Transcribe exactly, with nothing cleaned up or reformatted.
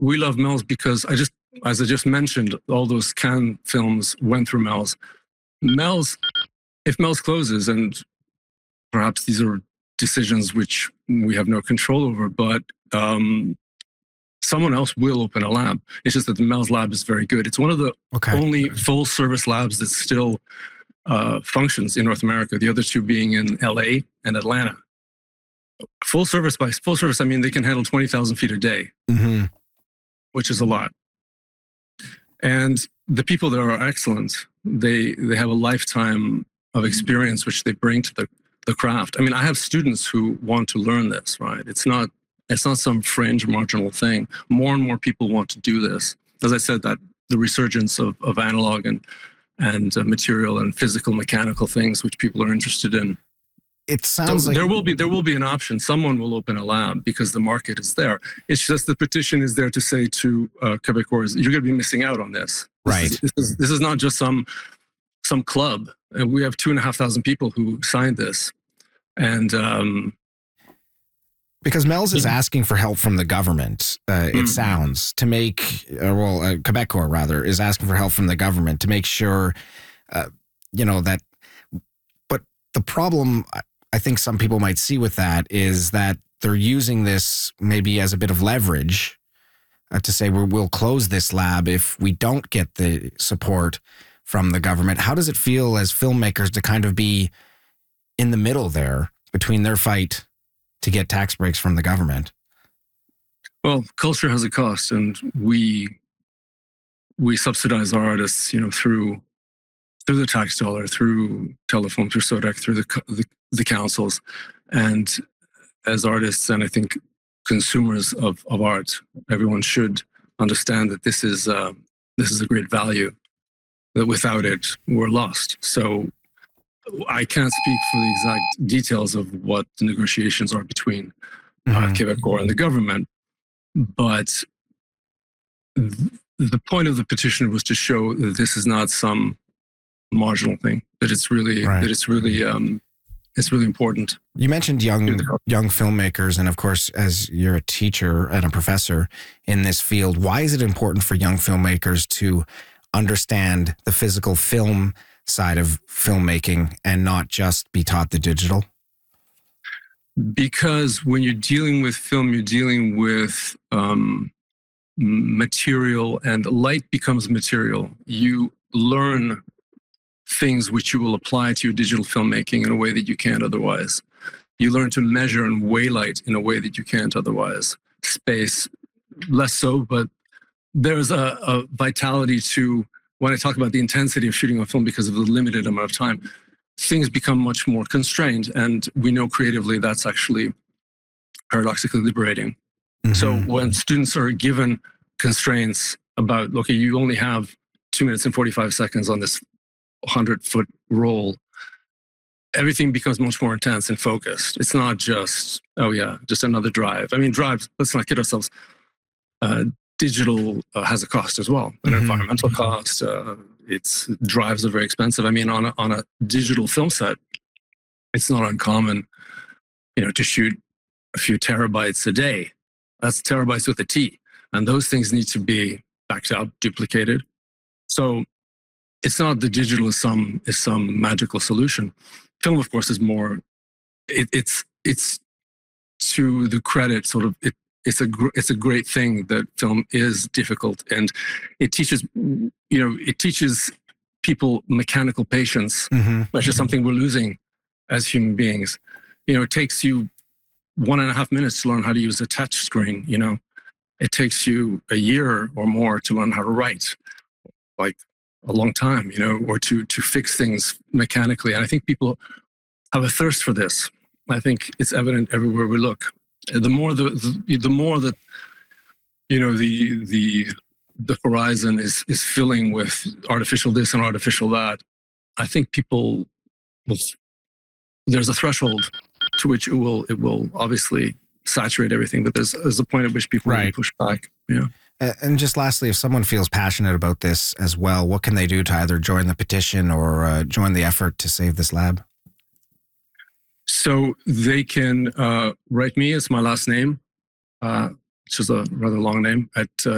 we love Mel's because I just, as I just mentioned, all those Cannes films went through Mel's. Mel's, if Mel's closes, and perhaps these are decisions which we have no control over, but um, someone else will open a lab. It's just that the Mel's lab is very good. It's one of the okay. only full service labs that still uh, functions in North America, the other two being in L A and Atlanta. Full service, by full service, I mean they can handle twenty thousand feet a day, mm-hmm. which is a lot. And the people there are excellent. They they have a lifetime of experience which they bring to the, the craft. I mean, I have students who want to learn this, right? It's not it's not some fringe marginal thing. More and more people want to do this. As I said, that the resurgence of, of analog and and uh, material and physical mechanical things which people are interested in. It sounds so like there will be there will be an option. Someone will open a lab because the market is there. It's just the petition is there to say to uh, Quebecers, you're going to be missing out on this. This right. Is, this, is, this is not just some some club. And we have two and a half thousand people who signed this, and um, because Mel's is asking for help from the government. Uh, it mm. sounds to make uh, well, uh, Quebecor rather is asking for help from the government to make sure, uh, you know that. But the problem I think some people might see with that is that they're using this maybe as a bit of leverage uh, to say we we'll close this lab if we don't get the support from the government. How does it feel as filmmakers to kind of be in the middle there between their fight to get tax breaks from the government? Well, culture has a cost, and we we subsidize our artists, you know, through through the tax dollar, through Telephone, through SODEC, through the, the the councils, and as artists, and I think consumers of of art, everyone should understand that this is uh, this is a great value. That without it, we're lost. So I can't speak for the exact details of what the negotiations are between mm-hmm. uh, Quebecor and the government, but th- the point of the petition was to show that this is not some marginal thing. That it's really right. that it's really um, it's really important. You mentioned young young filmmakers, and of course, as you're a teacher and a professor in this field, why is it important for young filmmakers to understand the physical film side of filmmaking and not just be taught the digital? Because when you're dealing with film, you're dealing with um, material, and light becomes material. You learn things which you will apply to your digital filmmaking in a way that you can't otherwise. You learn to measure and weigh light in a way that you can't otherwise. Space, less so, but there's a, a vitality to when I talk about the intensity of shooting a film because of the limited amount of time, things become much more constrained. And we know creatively that's actually paradoxically liberating. Mm-hmm. So when students are given constraints about, okay, you only have two minutes and forty-five seconds on this hundred foot roll, everything becomes much more intense and focused. It's not just, oh yeah, just another drive. I mean, drives, let's not kid ourselves. Uh, digital uh, has a cost as well, an mm-hmm. environmental cost. Uh, its drives are very expensive. I mean, on a, on a digital film set, it's not uncommon, you know, to shoot a few terabytes a day. That's terabytes with a T. And those things need to be backed up, duplicated. So it's not the digital is some is some magical solution. Film, of course, is more. It, it's it's to the credit, sort of. It, it's a gr- it's a great thing that film is difficult, and it teaches you know it teaches people mechanical patience, mm-hmm. which is something we're losing as human beings. You know, it takes you one and a half minutes to learn how to use a touch screen. You know, it takes you a year or more to learn how to write, like a long time, you know, or to to fix things mechanically. And I think people have a thirst for this. I think it's evident everywhere we look. The more the the, the more that you know the the the horizon is is filling with artificial this and artificial that, I think people will, there's a threshold to which it will it will obviously saturate everything, but there's there's a point at which people right. will push back. Yeah. And just lastly, if someone feels passionate about this as well, what can they do to either join the petition or uh, join the effort to save this lab? So they can uh, write me. It's my last name, uh, which is a rather long name, at uh,